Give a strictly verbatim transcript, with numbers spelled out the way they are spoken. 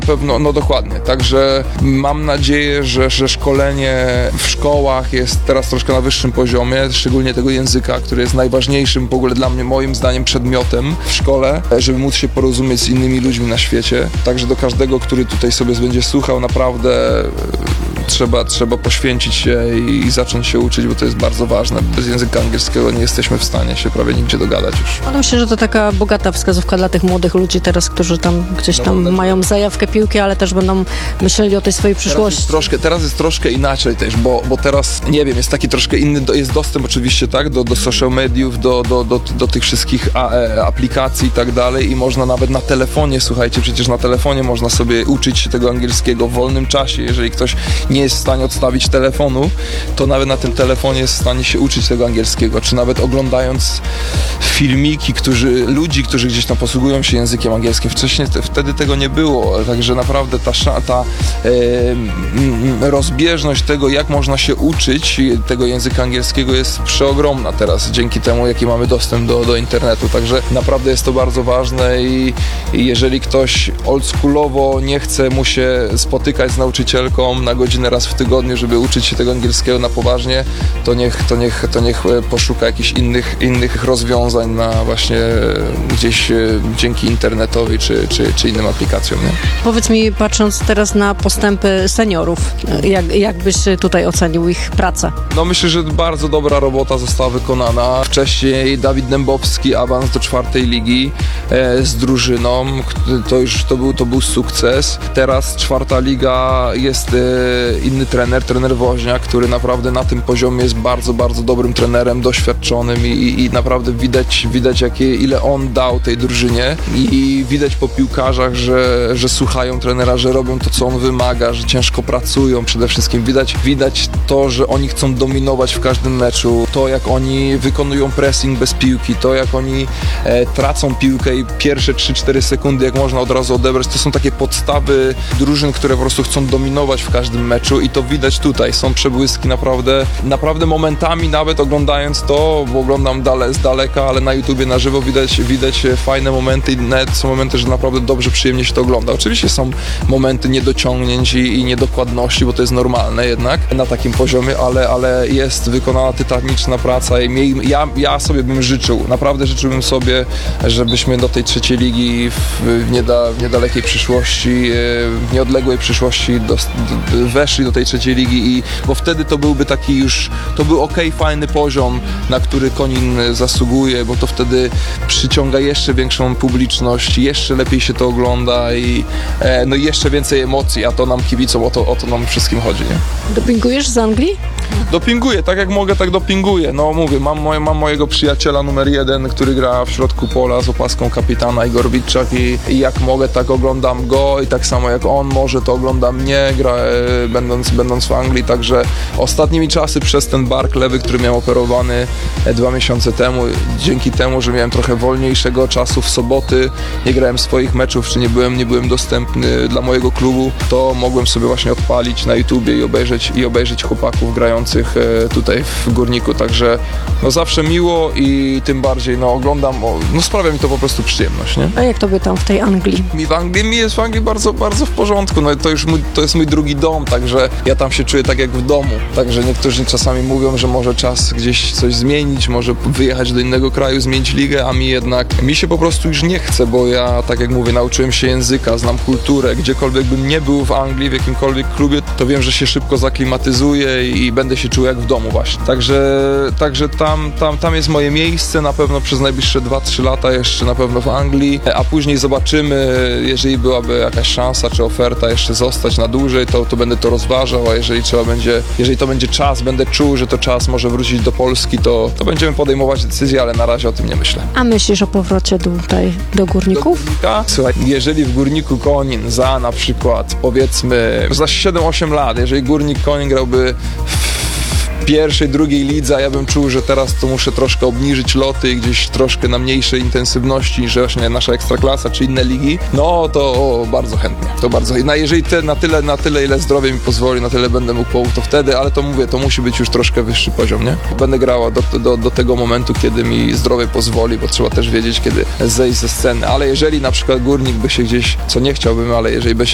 Pewno, no dokładnie, także mam nadzieję, że, że szkolenie w szkołach jest teraz troszkę na wyższym poziomie, szczególnie tego języka, który jest najważniejszym w ogóle dla mnie, moim zdaniem, przedmiotem w szkole, żeby móc się porozumieć z innymi ludźmi na świecie. Także do każdego, który tutaj sobie będzie słuchał, naprawdę trzeba, trzeba poświęcić się i, i zacząć się uczyć, bo to jest bardzo ważne. Bez języka angielskiego nie jesteśmy w stanie się prawie nigdzie dogadać już. Ale myślę, że to taka bogata wskazówka dla tych młodych ludzi teraz, którzy tam gdzieś tam no, mają zajawkę piłki, ale też będą myśleli o tej swojej przyszłości. Teraz jest troszkę, teraz jest troszkę inaczej też, bo, bo teraz, nie wiem, jest taki troszkę inny, jest dostęp oczywiście, tak, do, do social mediów, do, do, do, do tych wszystkich a, e, aplikacji i tak dalej i można nawet na telefonie, słuchajcie, przecież na telefonie można sobie uczyć się tego angielskiego w wolnym czasie. Jeżeli ktoś nie jest w stanie odstawić telefonu, to nawet na tym telefonie jest w stanie się uczyć tego angielskiego, czy nawet oglądając filmiki, którzy, ludzi, którzy gdzieś tam posługują się językiem angielskim. Wcześniej te, wtedy tego nie było, także naprawdę ta, ta e, rozbieżność tego, jak można się uczyć tego języka angielskiego jest przeogromna teraz, dzięki temu, jaki mamy dostęp do, do internetu, także naprawdę jest to bardzo ważne i, i jeżeli ktoś oldschoolowo nie chce mu się spotykać z nauczycielką na godzinę raz w tygodniu, żeby uczyć się tego angielskiego na poważnie, to niech, to niech, to niech poszuka jakichś innych, innych rozwiązań na właśnie gdzieś dzięki internetowi czy, czy, czy innym aplikacjom. Nie? Powiedz mi, patrząc teraz na postępy seniorów, jak, jak byś tutaj ocenił ich pracę? No myślę, że bardzo dobra robota została wykonana. Wcześniej Dawid Dębowski, awans do czwartej ligi e, z drużyną, to już to był, to był sukces. Teraz czwarta liga jest e, inny trener, trener Woźniak, który naprawdę na tym poziomie jest bardzo, bardzo dobrym trenerem, doświadczonym i, i, i naprawdę widać, widać jakie, ile on dał tej drużynie i, i widać po piłkarzach, że, że słuchają trenera, że robią to, co on wymaga, że ciężko pracują przede wszystkim. Widać, widać to, że oni chcą dominować w każdym meczu, to jak oni wykonują pressing bez piłki, to jak oni e, tracą piłkę i pierwsze trzy cztery sekundy, jak można od razu odebrać, to są takie podstawy drużyn, które po prostu chcą dominować w każdym meczu i to widać tutaj. Są przebłyski naprawdę, naprawdę momentami, nawet oglądając to, bo oglądam dale, z daleka, ale na YouTubie na żywo widać, widać fajne momenty i nawet są momenty, że naprawdę dobrze, przyjemnie się to ogląda. Oczywiście są momenty niedociągnięć i, i niedokładności, bo to jest normalne jednak na takim poziomie, ale, ale jest wykonana tytaniczna praca i ja, ja sobie bym życzył, naprawdę życzyłbym sobie, żebyśmy do tej trzeciej ligi w, w, nieda, w niedalekiej przyszłości, w nieodległej przyszłości do, do, weszli do tej trzeciej ligi, i, bo wtedy to byłby taki już, to był okej, fajny poziom, na który Konin zasługuje, bo to wtedy przyciąga jeszcze większą publiczność, jeszcze lepiej się to ogląda i e, no i jeszcze więcej emocji, a to nam kibicom, o to, o to nam wszystkim chodzi, nie? Dopingujesz z Anglii? Dopinguję, tak jak mogę, tak dopinguję. No mówię, mam, moje, mam mojego przyjaciela numer jeden, który gra w środku pola z opaską kapitana, Igor Witczak, i, i jak mogę, tak oglądam go i tak samo jak on może, to ogląda mnie, gra, e, będąc, będąc w Anglii, także ostatnimi czasy przez ten bark lewy, który miałem operowany e, dwa miesiące temu, dzięki temu, że miałem trochę wolniejszego czasu w soboty, nie grałem swoich meczów, czy nie byłem, nie byłem dostępny dla mojego klubu, to mogłem sobie właśnie odpalić na YouTubie i obejrzeć, i obejrzeć chłopaków grających e, tutaj w Górniku, także no zawsze miło i tym bardziej no oglądam, no sprawia mi to po prostu przyjemność, nie? A jak tobie tam w tej Anglii? Mi w Anglii, mi jest w Anglii bardzo, bardzo w porządku, no to już mój, to jest mój drugi dom, także ja tam się czuję tak jak w domu, także niektórzy czasami mówią, że może czas gdzieś coś zmienić, może wyjechać do innego kraju, zmienić ligę, a mi jednak, mi się po prostu już nie chce, bo ja, tak jak mówię, nauczyłem się języka, znam kulturę, gdziekolwiek bym nie był w Anglii, w jakimkolwiek klubie, to wiem, że się szybko zaklimatyzuję i będę się czuł jak w domu właśnie. Także, także tam, tam, tam jest moje miejsce, na pewno przez najbliższe dwa trzy lata jeszcze na pewno w Anglii, a później zobaczymy, jeżeli byłaby jakaś szansa czy oferta jeszcze zostać na dłużej, to, to będę to rozważał, a jeżeli trzeba będzie, jeżeli to będzie czas, będę czuł, że to czas może wrócić do Polski, to, to będziemy podejmować decyzje, ale na razie o tym nie myślę. A myślisz o powrocie tutaj do Górników? Do Górnika? Słuchaj, jeżeli w Górniku Konin za na przykład powiedzmy za siedem osiem lat, jeżeli Górnik Konin grałby w pierwszej, drugiej lidze, a ja bym czuł, że teraz to muszę troszkę obniżyć loty i gdzieś troszkę na mniejszej intensywności niż właśnie nasza Ekstraklasa czy inne ligi, no to o, bardzo chętnie, to bardzo, no jeżeli te, na tyle, na tyle ile zdrowie mi pozwoli, na tyle będę mógł pomóc, to wtedy, ale to mówię, to musi być już troszkę wyższy poziom, nie? Będę grała do, do, do tego momentu, kiedy mi zdrowie pozwoli, bo trzeba też wiedzieć, kiedy zejść ze sceny, ale jeżeli na przykład Górnik by się gdzieś, co nie chciałbym, ale jeżeli by się